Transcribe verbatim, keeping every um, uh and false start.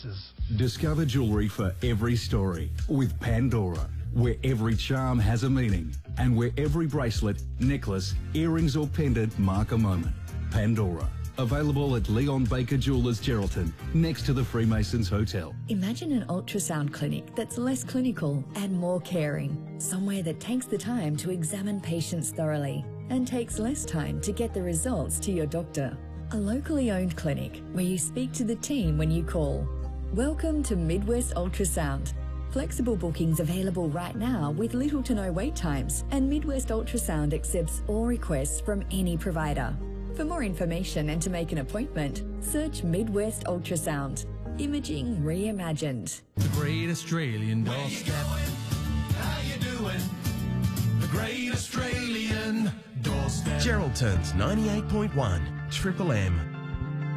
prices. Discover jewellery for every story with Pandora, where every charm has a meaning and where every bracelet, necklace, earrings or pendant mark a moment. Pandora. Available at Leon Baker Jewellers, Geraldton, next to the Freemasons Hotel. Imagine an ultrasound clinic that's less clinical and more caring. Somewhere that takes the time to examine patients thoroughly and takes less time to get the results to your doctor. A locally owned clinic where you speak to the team when you call. Welcome to Midwest Ultrasound. Flexible bookings available right now with little to no wait times, and Midwest Ultrasound accepts all requests from any provider. For more information and to make an appointment, search Midwest Ultrasound. Imaging reimagined. The Great Australian Doorstep. How you doing? The Great Australian Doorstep. Geraldton's ninety-eight point one Triple M.